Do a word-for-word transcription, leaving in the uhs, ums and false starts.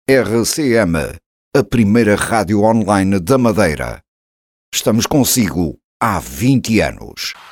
R C M, a primeira rádio online da Madeira. Estamos consigo há vinte anos.